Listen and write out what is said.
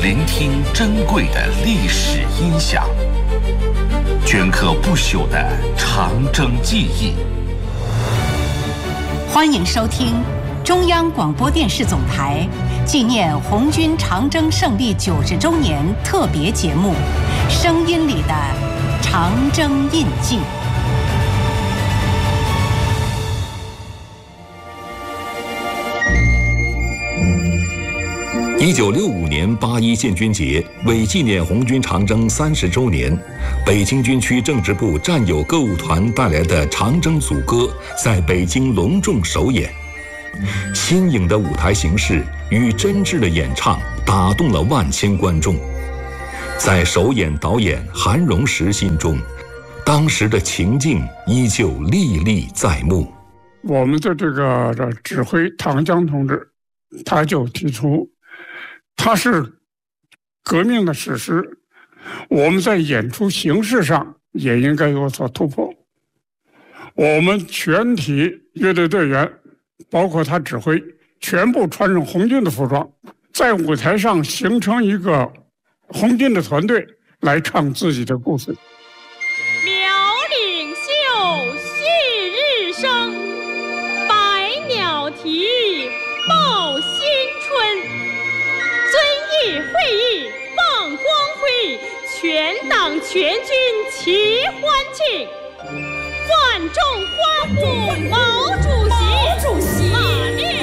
聆听珍贵的历史音响，镌刻不朽的长征记忆。 欢迎收听中央广播电视总台纪念红军长征胜利90周年特别节目《声音里的长征印记》。 1965年8·1建军节，为纪念红军长征30周年，北京军区政治部战友歌舞团带来的长征组歌在北京隆重首演。新颖的舞台形式与真挚的演唱打动了万千观众。在首演导演韩荣时心中，当时的情境依旧历历在目。 我们的这个指挥唐江同志，他就提出，它是革命的史诗，我们在演出形式上也应该有所突破。我们全体乐队队员，包括他指挥，全部穿上红军的服装，在舞台上形成一个红军的团队来唱自己的故事。 苗岭秀，旭日升，百鸟啼，报新春。遵义会议放光辉，全党全军齐欢庆，万众欢呼毛主